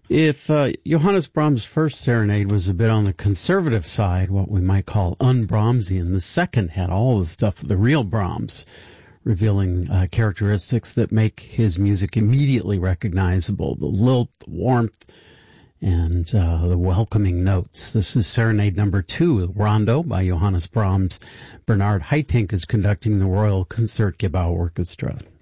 If Johannes Brahms' first serenade was a bit on the conservative side, what we might call un-Brahmsian, the second had all the stuff of the real Brahms, revealing characteristics that make his music immediately recognizable, the lilt, the warmth, and the welcoming notes. This is Serenade number 2, Rondo by Johannes Brahms. Bernard Haitink is conducting the Royal Concertgebouw Orchestra.